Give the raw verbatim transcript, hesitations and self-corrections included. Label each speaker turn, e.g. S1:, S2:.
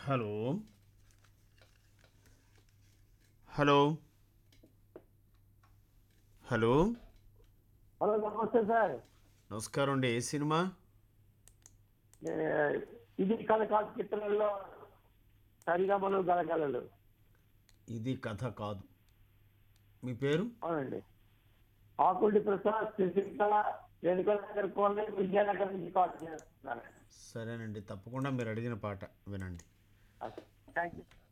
S1: Hello hello hello
S2: hello నమస్తే sir.
S1: నమస్కారం అండి. ఏ సినిమా?
S2: ఏ, ఇది కథకాల చిత్రంలో సరిగమలు గలగలలు.
S1: ఇది కథ కాదు. మీ పేరు?
S2: అవునండి. ఆకుల్డి ప్రసాద్ శశికళ రేణుకల నగర్ కోలే విద్యానగర్ నుంచి కాల్ చేస్తున్నాను.
S1: సరేనండి, తప్పకుండా మీరు అడిగిన పాట వినండి.
S2: Thank you.